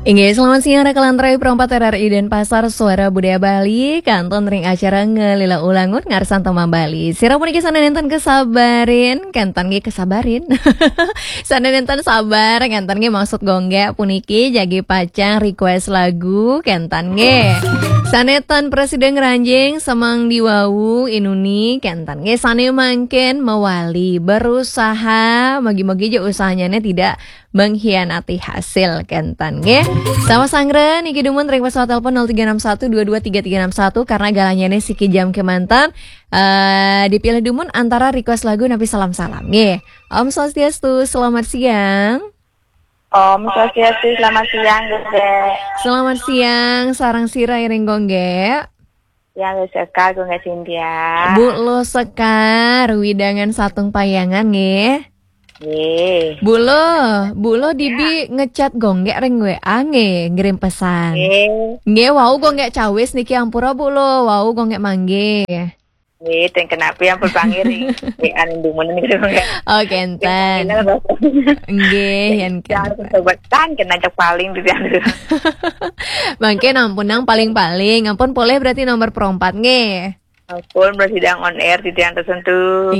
Inggih, selamat siang rekalan Trai Perempat RRI dan Pasar Suara Budaya Bali. Kanton ring acara ngelila ulangun ngarsan tema Bali. Sira puniki sanenenten kesabarin, kentan ge kesabarin. Sanenenten sabar, kentan ge maksud gongge puniki jagi pacang request lagu kentan ge. Sanetan Presiden Ranjing Semang Diwawu Inuni kentan ge sane mangken mewali berusaha magi-magi je usahanya tidak mengkhianati hasil kentan ge. Sama sangren iki dumun ring pesawat telepon 0361223361 karena galanya siki jam kemantan dipilih dumun antara request lagu Nabi salam-salam ge. Om Swastiastu, selamat siang. Om Swastiastu, selamat siang, Gede. Selamat siang, sarang sira iring gongge. Yang sekar Gongge Cynthia. Bu lo sekar widangan satung payangan nge. Ye. Bu lo dibi ngecat gongge ring WA nge ngirim pesan. Nge wau gongge cawis niki ampura bu lo, wau gongge mangge. Ye, teng kenapa yang perpangiri? Anin dumun ini gitu kan. Oh kentan. Nggih, yan kan. Sobat kan kena jak paling di sana. Mangke ampun nang paling-paling, ampun boleh berarti nomor perempat nge. Ampun bersidang on air di yang tersentuh.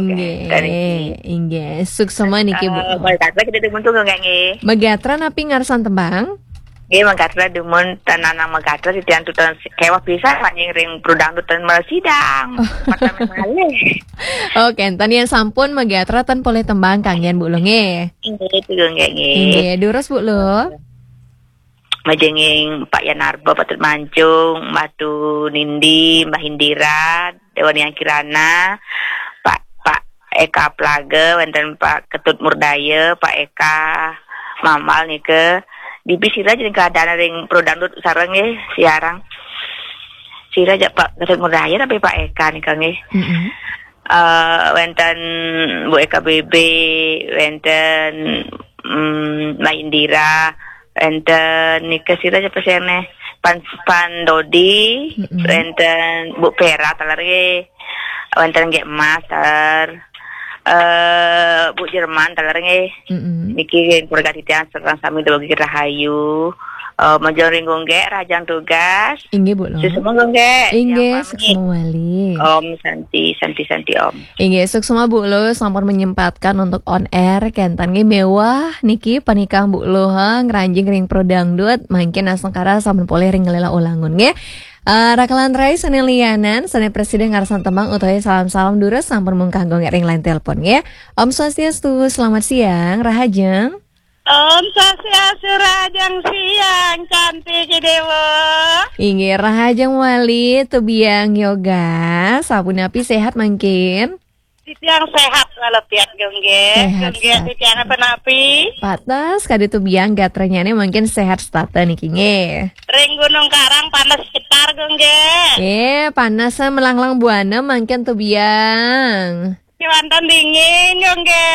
Inggih. Suksema niki bu. Magatra kita dumun tuh enggak nge. Magatra napi ngarsan tembang? Nggih magatra dumun tananang magatra di yang tutan kewah bisa panjing ring prudang tutan sidang. Mata malih. Oh, kentan yang sampun magatra tan boleh tembang kangen bu lo nge. Inggih itu enggak nge. Inggih, durus bu lo. Majenging Pak Yanarba, Patut Mancung, Batu Nindi, Mbak Hindira, Dewan Yang Kirana, Pak Eka Plaga, wenten Pak Ketut Murdaya, Pak Eka Mamal nih ke Bibi sira jadi keadaan ring prodandut sareng nggih siarang. Sira jak Pak Ketut Murdaya tapi Pak Eka nih kang nggih. Wenten Bu Eka BB, wenten Mbak Hindira, enten nikah sira siapa sih pan Dodi, enten Bu Pera talarge, enten ge emas talar, Bu Jerman talarge, niki keluarga titian serang sami dogi rahayu, major ringgong ge rajang tugas, inggih bu lo, semua gongge, inggih semua wali, Om Santi Om, inggih semua bu lo sampun menyempatkan untuk on air kentan ge mewah niki panikah bu lo ngeranjing ring pro dangdut mangkin asengkara sampun boleh ring ngelela ulangun ge. Rakalan Rai sane lianan sane Presiden ngarsan tembang utawi salam-salam durus sampun mungkang gongge ring lain telepon ge. Om Swastiastu, selamat siang rahajeng. Om Swastiastu rajang siang cantik dewa. Inggih rahajeng wali tubiang yoga sapunapi sehat mangkin. Yang sehat walau piat gongge. Gongge yang apa napi? Patas kade tubiang gatranya mungkin sehat stata niki nge. Ring Gunung Karang panas sekitar gongge. Panas melanglang buana mangkin tubiang. Wanton dingin gongge.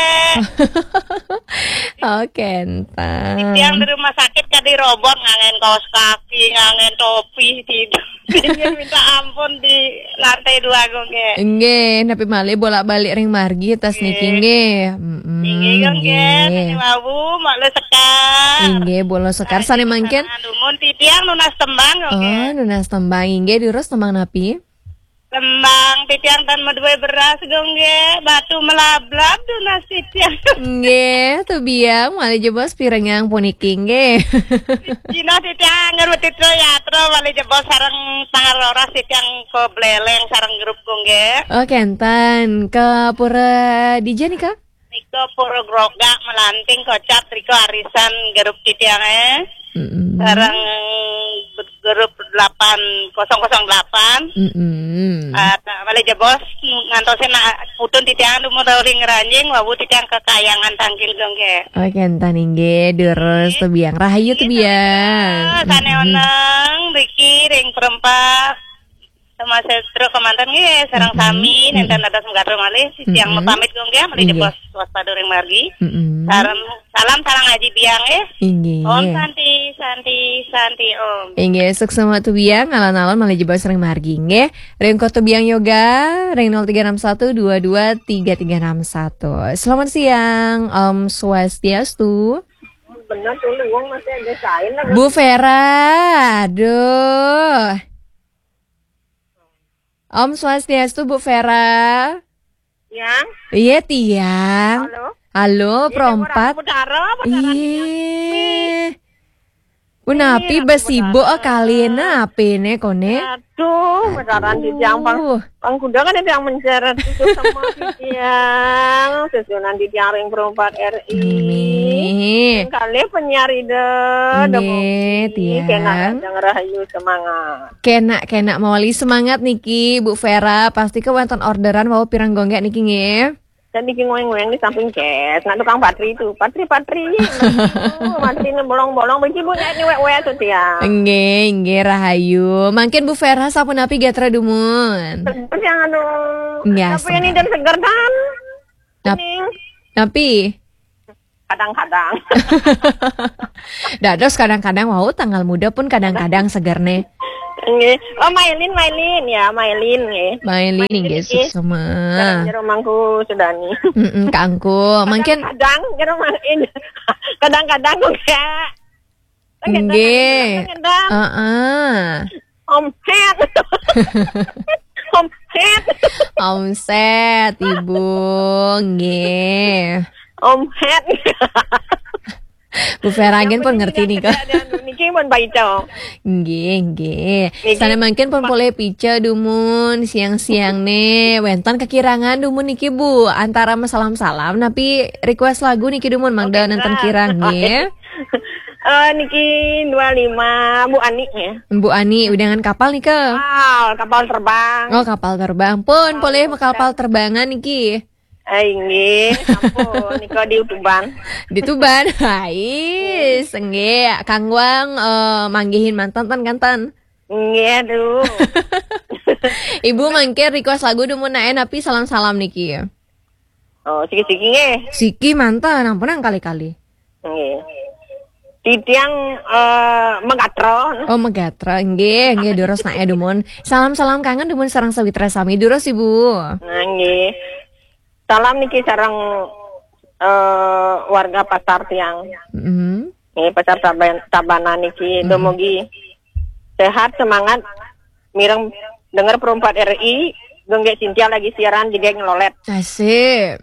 Oke, entar. Yang di rumah sakit kadi robot ngangen kaos kaki, ngangen topi tidur. Minta ampun di lantai 2 gongge. Nggih, tapi malih bolak-balik ring margi tas niki nggih. Nggih gongge, ini wawu malu sekar. Nggih, bolo sekar sane mangken. Mun titiang lunas tembang gongge. Oh, lunas tembang nggih dirus tembang napi? Tembang titiang tan medue beras gongge, batu melablab lunas titiang. Nggih, tuh biang malih jebos pirengang puniki nggih. Cina titiang ngerutit yatro malih jebos sareng tanggal roras titiang ke beleleng sareng grup gongge. Oh, kentan ke pura DJ nih kak? Niko pura groga melanting kocat Riko arisan grup titiang sareng grup 8008. Malih jebos ngantosin putun titiangan umur ring ranjing wawu titiang kekayangan tangkil gongge. Oh kentan inggih durus tuh biang rahayu tuh biang. Sane oneng Riki ring perempat sama setro kemantan nggih sareng sami nenten atas menggatro malih siang pamit gongge malih jebos waspada ring margi. Salam sareng ngaji biang Inggih. Om Santi Om. Inggih suksema tuh biang alon-alon malih jebos ring margi nggih. Ring tuh biang yoga ring 0361223361. Selamat siang Om Swastiastu. bener tuh luang masih ada kain lagi. Bu Vera, aduh. Om Swastiastu Bu Vera. Yang? Iya tiang. Halo? Halo perompat. Iya. Unapi besibo kalina apene kone. Aduh, beneran di tiang pang kuda kan yang menceret itu sama di tiang. Susunan di tiang ring perempat RI. Kali penyiar ide. Tiang. Kena rahayu semangat. Kena mawali semangat niki Bu Vera. Pasti ke wonten orderan mau pirang gonggek niki nge. Dan bikin ngoeng-ngoeng di samping kes, nggak tukang patri itu, patri, matri ini bolong-bolong, benci bu ini we tuh tiang. Enggak rahayu. Mungkin Bu Vera sapu napi gatra dumun. Terus yang aduh, Enggak. tapi ini dan seger dan. Tapi kadang-kadang. Dados kadang-kadang mau tanggal muda pun kadang-kadang seger nih. Oh Mailin ya Mailin nggih. Mailin nggih sama. Jero mangku Sudani. Kangku, mungkin kadang-kadang kok ya. Nggih. Omset Ibu nggih. Omset. Bu Vera gen pun ngerti nih kok. Niki pun baca. Nggih. Sana mungkin pun boleh pica dumun siang-siang nih. Wentan kekirangan dumun niki Bu. Antara salam-salam tapi request lagu niki dumun mangda nonton kirang nggih. Niki 25 Bu Ani ya. Bu Ani udah dengan kapal nih ke? Kapal terbang. Oh kapal terbang pun boleh kapal terbangan niki. Nggih, sampun nika di Tuban. Di Tuban. Hai, nggih, Kang Wang manggihin mantan kantan. Nggih, aduh. Ibu mangke request lagu dumun nae tapi salam-salam niki. Oh, siki-siki nggih. Siki mantan, ampun kali-kali. Nggih. Titiang Megatron. Oh Megatron, nggih duros nae dumun. Salam-salam kangen dumun sareng sawitra sami duros Ibu. Nggih. Salam niki sareng warga pasar tiang. Pasar Tabanan niki domogi sehat semangat mireng denger perempat RI Gonggek Cynthia lagi siaran juga ngelolet. Asik.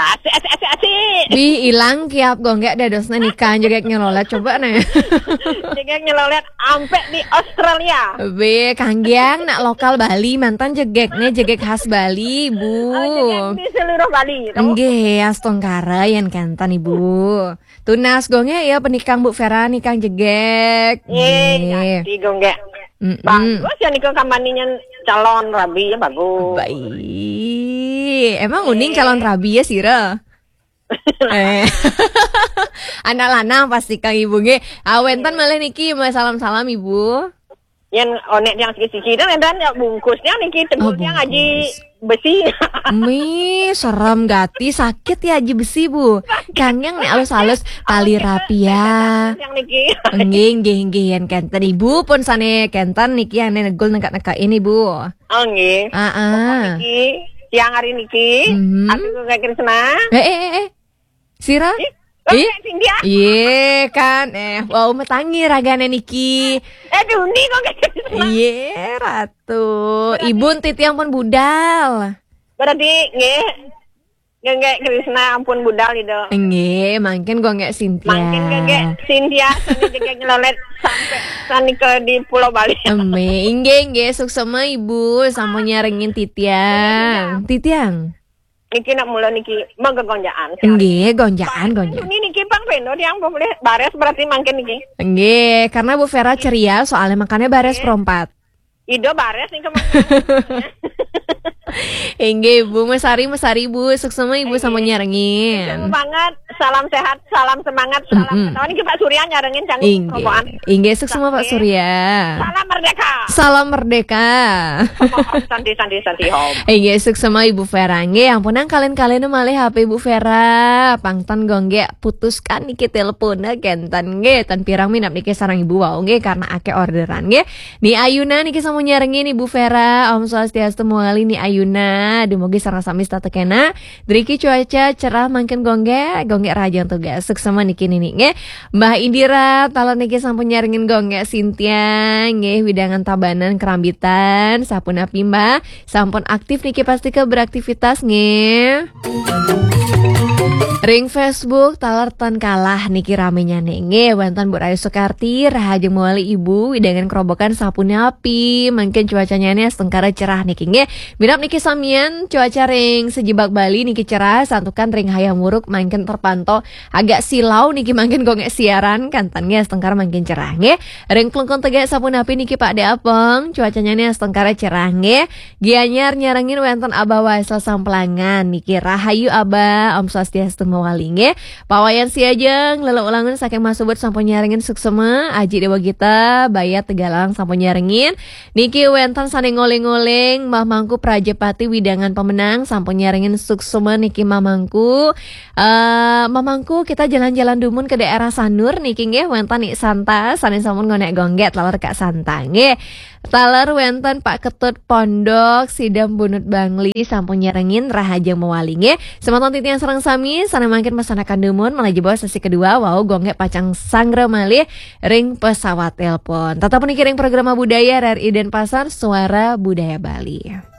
Bi ilang kiap gonggek dadosna nikah juga ngelolet coba nih. Juga ngelolet ampe di Australia. Bi kanggiang nak lokal Bali mantan jegeknya jegek khas Bali Bu. Jegek di seluruh Bali. Nggih astongkara yang kantan Ibu. Tunas gonggek ya penikang Bu Vera nikang jegek. Nggih, di gonggek. Bagus ya nikah kampaninya calon rabi ya bagus. Baik. Emang uning calon rabi ya Sira? Anak lanang pasti Kang Ibu nggih. Awentan malah niki salam-salam Ibu. Yang onek yang siki-siki dan bungkusnya niki tegulnya ngaji besi. Mi serem gati sakit ya haji besi Bu. Kang yang nek alus-alus tali rapia. Yang niki. Nggih yen kenten Ibu pun sane kenten niki yang negul nekak-nekak ini Bu. Oh nggih. Niki siang hari niki aku gak Krisna. Sira? Cynthia. Iya kan, wow metangi ragane niki. Dundi kok Krisna. Iya ratu. Ibu titiang pun budal. Berarti nggih. Nggak Krisna ampun budal itu. Nggih, mungkin gua nggak Cynthia. Mungkin nggak Cynthia sani juga ngelolet sampai sani ke di Pulau Bali. Nggih, suksema Ibu sama nyarengin titiang. Niki nak mula niki menggonjaan. Nggih, gonjaan. Ini niki Bang Pendo yang boleh bares berarti mungkin niki. Nggih, karena Bu Vera ceria soalnya makannya bares perompat. Ido bares nih kemana? Nggih, Bu Mesari Bu, suksema Ibu sama nyarengin. Banget, salam sehat, salam semangat, salam ketawa ini Pak Surya nyarengin canggih rombongan. Nggih, suksema Pak Surya. Salam merdeka. Santi home. Nggih, suksema Ibu Vera nggih, ampunan kalian malih HP Ibu Vera. Pangton gonggek putuskan niki teleponnya kentan nggih, tan pirang minap niki sareng Ibu wau nggih karena ake orderan nggih. Ni ayuna niki sama nyarengin Ibu Vera. Om Swastiastu muali ni ayuna Yuna dumugi sareng sami statekena driki cuaca cerah mangken gongge raja tugas suksema niki nini nge Mbah Indira talon niki sampun nyaringin gongge Cynthia nge widangan tabanan kerambitan sapun api Mbah sampun aktif niki pasti ke beraktivitas nge Ring Facebook taler tan kalah niki ramenya nenge wantan Bu Rayu Soekarti rahaja mewali ibu widangan kerobokan sapunnya api mungkin cuacanya nih setengkara cerah niki nge mirap niki samian cuaca ring sejibak Bali niki cerah santukan ring hayam muruk mungkin terpantau agak silau niki mungkin gongek siaran kantannya setengkara mungkin cerah nge ring kelengkon tegak sapun api niki Pak De Apeng cuacanya nih setengkara cerah nge gianyar nyarangin wantan Abah Waisel Samplangan niki rahayu Abah Om Swastiastu Walinge pawayan siajeng lelo ulangan saking masubut sampun nyaringin suksema aji dewa kita bayat tegalang sampun nyaringin niki wentan sane ngoleng-ngoleng mamangku Prajapati widangan pemenang sampun nyaringin suksema niki mamangku kita jalan-jalan dumun ke daerah Sanur niki nggih wentan nik santa sane sampun ngonek gongget laler Kak Santa nggih taler wentan Pak Ketut Pondok Sidam Bunut Bangli sampun nyaringin rahajeng mewalinge semantan titian sareng sami sana makin pesanakan dumun melaju bawa sesi kedua wow gonggek pacang sangre malih ring pesawat telepon tetap nih kiring program budaya RRI Denpasar Suara Budaya Bali.